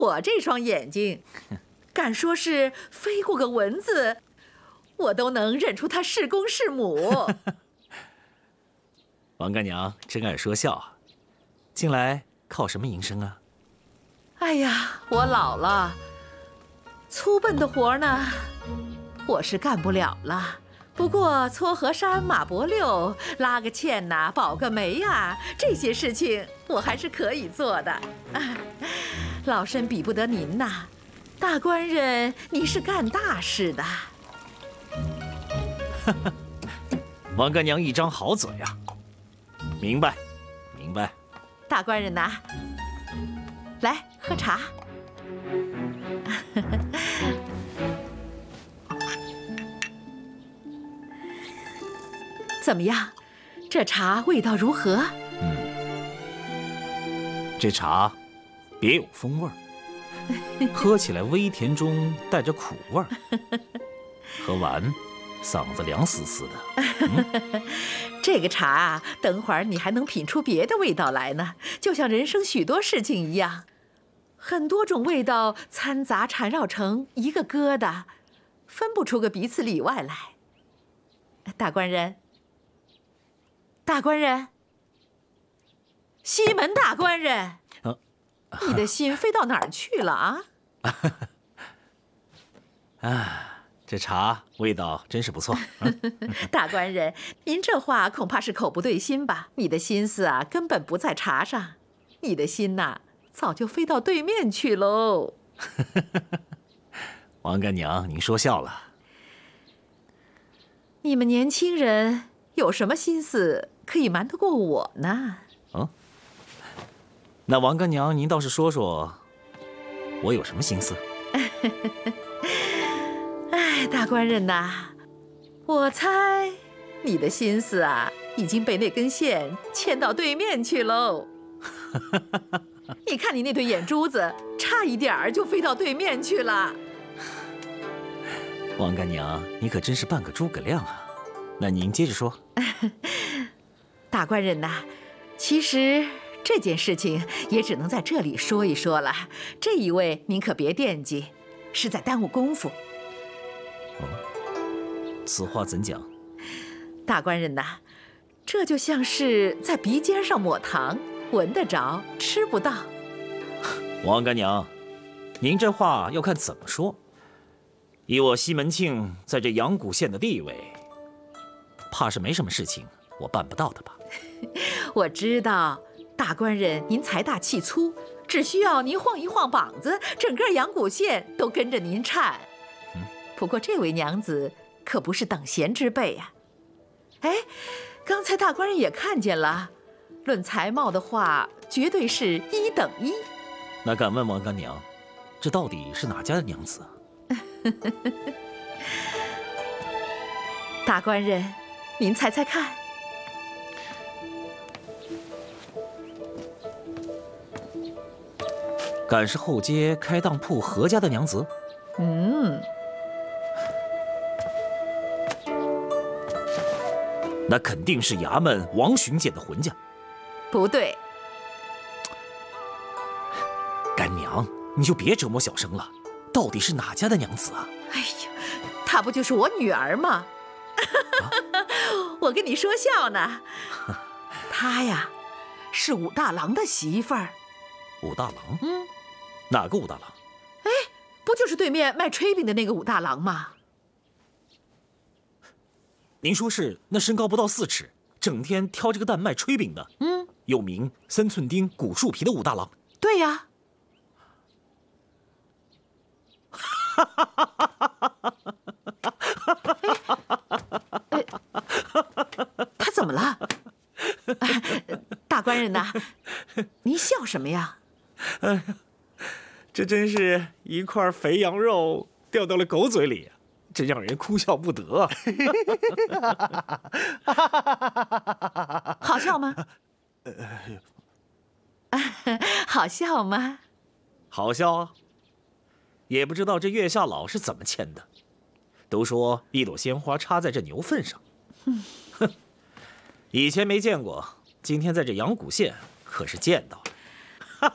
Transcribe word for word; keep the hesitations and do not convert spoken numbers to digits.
我这双眼睛，敢说是飞过个蚊子，我都能认出它是公是母。 王干娘真爱说笑啊！近来靠什么营生啊？ 哎呀，我老了，粗笨的活呢，我是干不了了。不过撮河山、马伯六、拉个纤呐、保个媒呀，这些事情我还是可以做的。啊，老身比不得您呐，大官人你是干大事的。 王干娘一张好嘴啊！明白，明白。 大官人呐，来喝茶。怎么样？这茶味道如何？ 嗯，这茶别有风味儿，喝起来微甜中带着苦味儿，喝完嗓子凉丝丝的。嗯、 这个茶啊，等会儿你还能品出别的味道来呢，就像人生许多事情一样，很多种味道掺杂缠绕成一个疙瘩，分不出个彼此里外来。大官人。大官人，西门大官人，啊、你的心飞到哪儿去了啊？ 啊，这茶味道真是不错。啊、 大官人，您这话恐怕是口不对心吧？你的心思啊，根本不在茶上，你的心呐、啊，早就飞到对面去喽。 王干娘，您说笑了。 你们年轻人有什么心思可以瞒得过我呢？ 啊，那王干娘，您倒是说说，我有什么心思？ 哎，大官人呐，我猜你的心思啊，已经被那根线牵到对面去喽。你看你那对眼珠子，差一点儿就飞到对面去了。 王干娘，你可真是半个诸葛亮啊！那您接着说。 大官人呐，其实这件事情也只能在这里说一说了。这一位您可别惦记，是在耽误功夫。 哦，此话怎讲？ 大官人呐，这就像是在鼻尖上抹糖，闻得着，吃不到。 王干娘，您这话要看怎么说。以我西门庆在这阳谷县的地位，怕是没什么事情我办不到的吧？ 我知道，大官人您财大气粗，只需要您晃一晃膀子，整个阳谷县都跟着您颤。嗯、不过这位娘子可不是等闲之辈呀、啊。哎，刚才大官人也看见了，论才貌的话，绝对是一等一。 那敢问王干娘，这到底是哪家的娘子啊？ 大官人，您猜猜看。 敢是后街开当铺何家的娘子？ 嗯， 那肯定是衙门王巡检的浑家。 不对。 干娘，你就别折磨小生了，到底是哪家的娘子啊？ 哎呀，她不就是我女儿吗？啊、我跟你说笑呢。她呀，是武大郎的媳妇儿。 武大郎？ 嗯， 哪个武大郎？ 哎，不就是对面卖炊饼的那个武大郎吗？ 您说是那身高不到四尺，整天挑着个担卖炊饼的，嗯，又名三寸钉骨树皮的武大郎？ 对呀。哎，他怎么了？大官人呐，您笑什么呀？ 哎呀，这真是一块肥羊肉掉到了狗嘴里，真让人哭笑不得。 好笑吗？好笑吗？ 好笑啊！也不知道这月下老是怎么牵的。都说一朵鲜花插在这牛粪上，哼，以前没见过，今天在这阳谷县可是见到了。